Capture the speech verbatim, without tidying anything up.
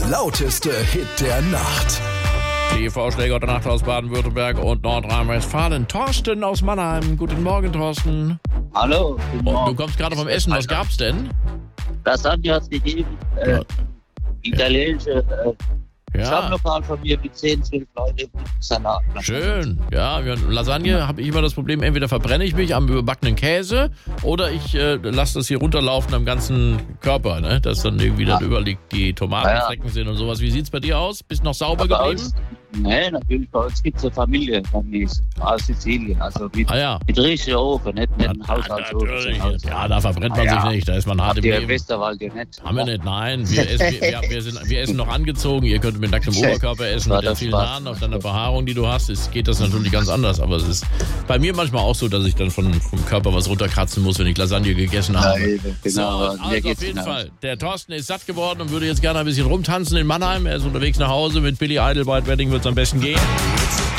lauteste Hit der Nacht. Die Vorschläge der Nacht aus Baden-Württemberg und Nordrhein-Westfalen. Thorsten aus Mannheim. Guten Morgen, Thorsten. Hallo. Guten Und Morgen. du kommst gerade vom Essen. Was gab's denn? Lasagne hat es gegeben. Äh, Ja. Italienische äh, Ja, Stammlokal von mir mit zehn, zwölf Leute mit Salat. schön. Ja, wir- Lasagne habe ich immer das Problem, entweder verbrenne ich mich am überbackenen Käse oder ich äh, lasse das hier runterlaufen am ganzen Körper, ne? Dass dann irgendwie Ja. dann überliegt, die Tomatenflecken sind und sowas. Wie sieht's bei dir aus? Bist noch sauber Bei geblieben? uns, nee, natürlich, bei uns gibt es eine Familie von mir aus Sizilien. Also mit, Ah ja. mit richtigen Ofen, nicht mit einem Ja, Haushaltsofen. natürlich. zu Hause. Ja, da verbrennt man Ah, ja. sich nicht. Da ist man hart im Habt ihr Leben. Westerwald ja nicht? Haben wir nicht, nein. Wir essen, wir, wir, wir, sind, wir essen noch angezogen. Ihr könnt mit nacktem Oberkörper essen. War Mit den das vielen Spaß. Haaren auf deiner Behaarung, die du hast, ist, geht das natürlich ganz anders. Aber es ist bei mir manchmal auch so, dass ich dann von, vom Körper was runterkratzen muss, wenn ich Lasagne gegessen Ja, habe. eben, genau. So, Mir also auf geht's jeden genau. Fall. Der Thorsten ist satt geworden und würde jetzt gerne ein bisschen rumtanzen in Mannheim. Er ist unterwegs nach Hause mit Billy Idol. Bald Wedding wird es am besten gehen. Jetzt